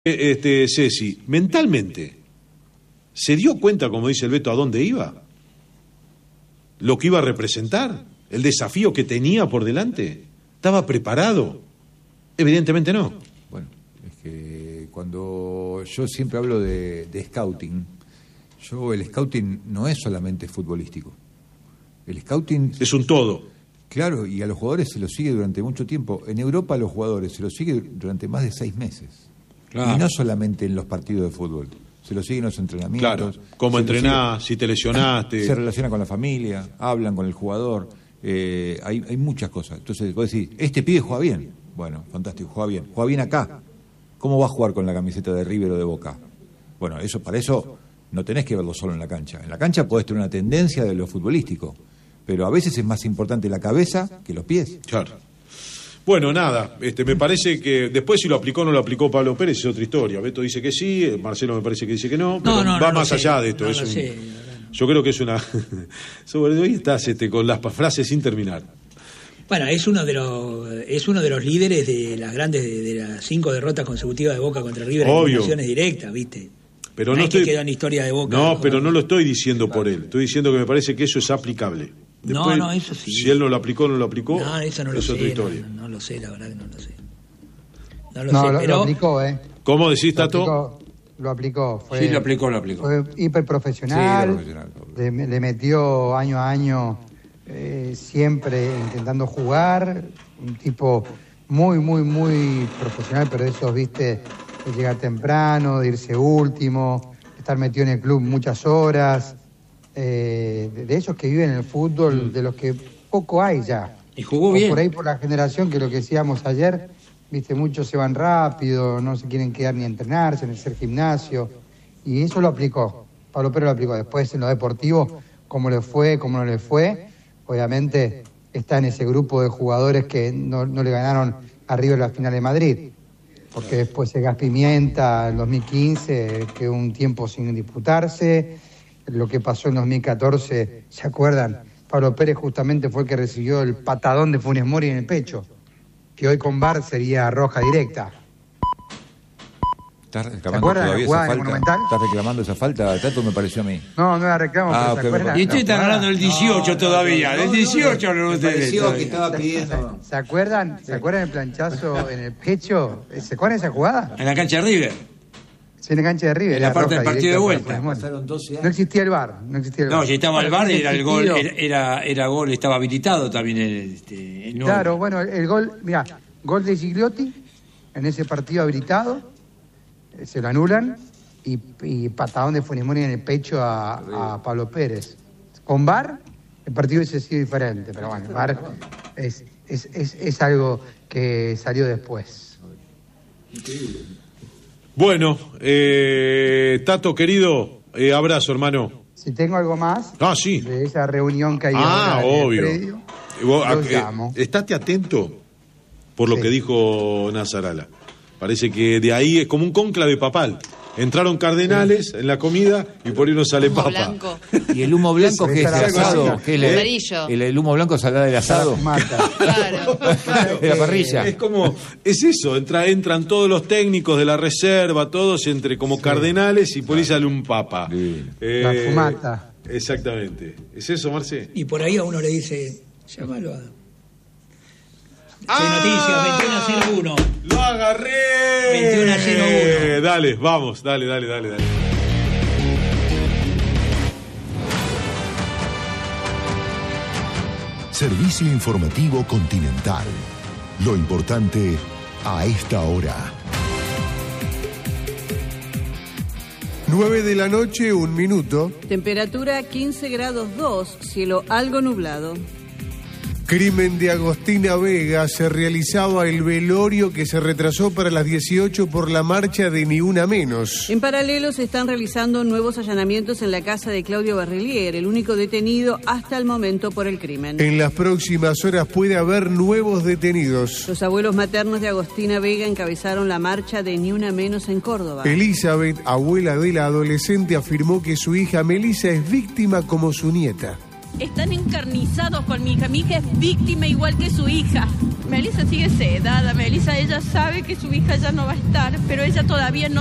Ceci, mentalmente, ¿se dio cuenta, como dice el Beto, a dónde iba? ¿Lo que iba a representar? ¿El desafío que tenía por delante? ¿Estaba preparado? Evidentemente no. Bueno, es que cuando yo siempre hablo de scouting, el scouting no es solamente futbolístico. El scouting es un todo. Claro, y a los jugadores se los sigue durante mucho tiempo. En Europa a los jugadores se los sigue durante más de 6 meses. Claro. Y no solamente en los partidos de fútbol. Se los siguen los entrenamientos. Claro, cómo entrenás, si te lesionaste. Se relaciona con la familia, hablan con el jugador. Hay muchas cosas. Entonces vos decís, este pibe juega bien. Bueno, fantástico, juega bien. Juega bien acá. ¿Cómo va a jugar con la camiseta de River o de Boca? Bueno, para eso no tenés que verlo solo en la cancha. En la cancha podés tener una tendencia de lo futbolístico. Pero a veces es más importante la cabeza que los pies. Claro. Bueno, nada, me parece que después si lo aplicó o no lo aplicó Pablo Pérez es otra historia. Beto dice que sí, Marcelo me parece que dice que no, pero va más allá de esto. Yo creo que es una... Sobre hoy estás con las frases sin terminar. Bueno, es uno de los líderes de las grandes, de las 5 derrotas consecutivas de Boca contra River en eliminaciones directas, ¿viste? Pero no es que quedó en historia de Boca. No, pero no lo estoy diciendo por él. Estoy diciendo que me parece que eso es aplicable. Después, eso sí. Si él no lo aplicó o no lo aplicó, eso no lo es sé, otra historia. No lo sé, la verdad que no lo sé. Pero lo aplicó, ¿Cómo decís, Tato? Lo aplicó. Sí, lo aplicó. Fue hiperprofesional. Sí, le metió año a año, siempre intentando jugar. Un tipo muy, muy, muy profesional, pero de esos, viste, de llegar temprano, de irse último, estar metido en el club muchas horas. De esos que viven en el fútbol, de los que poco hay ya. Y jugó bien. Por ahí por la generación, que lo que decíamos ayer, viste, muchos se van rápido, no se quieren quedar ni a entrenarse, ni a hacer gimnasio. Y eso lo aplicó. Pablo Pérez lo aplicó. Después en lo deportivo, cómo le fue, cómo no le fue. Obviamente está en ese grupo de jugadores que no le ganaron a River la final de Madrid. Porque después el Gas Pimienta en 2015 quedó un tiempo sin disputarse. Lo que pasó en 2014, ¿se acuerdan? Pablo Pérez justamente fue el que recibió el patadón de Funes Mori en el pecho, que hoy con VAR sería roja directa. ¿Estás reclamando todavía esa falta? ¿Estás reclamando esa falta? Tanto me pareció a mí. No la reclamo, pero ¿se acuerdan? Y usted está ganando el 18 todavía. El 18 no me pareció que estaba pidiendo. ¿Se acuerdan el planchazo en el pecho? ¿Se acuerdan esa jugada? En la cancha de River. Sí, en la cancha de River. En la parte del partido de vuelta. Pasaron 12 años. No existía el VAR. No, si estaba el VAR, era el gol, era gol, estaba habilitado también el Claro, bueno, el gol, mira, gol de Gigliotti en ese partido habilitado, se lo anulan y patadón de Funes Mori en el pecho a Pablo Pérez. Con VAR, el partido hubiese sido diferente, pero bueno, VAR es algo que salió después. Increíble. Bueno, Tato, querido, abrazo, hermano. Si tengo algo más sí. de esa reunión que hay ahora obvio. en el predio, los llamo. Estate atento por lo que dijo Nazarala. Parece que de ahí es como un cónclave papal. Entraron cardenales en la comida y por ahí no sale papa. Blanco. ¿Y el humo blanco que es de asado? ¿Qué es amarillo? El humo blanco saldrá del asado. Claro. De la parrilla. Es eso, entran todos los técnicos de la reserva, todos entre como cardenales y por ahí sale un papa. La fumata. Exactamente. ¿Es eso, Marce? Y por ahí a uno le dice, llámalo a... Noticias, 21-01. ¡Lo agarré! 21-01. Dale, vamos, dale. Servicio informativo Continental. Lo importante a esta hora. 9 de la noche, 1 minuto. Temperatura 15 grados 2, cielo algo nublado. Crimen de Agostina Vega. Se realizaba el velorio que se retrasó para las 18 por la marcha de Ni Una Menos. En paralelo se están realizando nuevos allanamientos en la casa de Claudio Barrilier, el único detenido hasta el momento por el crimen. En las próximas horas puede haber nuevos detenidos. Los abuelos maternos de Agostina Vega encabezaron la marcha de Ni Una Menos en Córdoba. Elizabeth, abuela de la adolescente, afirmó que su hija Melissa es víctima como su nieta. están encarnizados con mi hija. Mi hija es víctima igual que su hija. Melissa sigue sedada. Melissa, ella sabe que su hija ya no va a estar, pero ella todavía no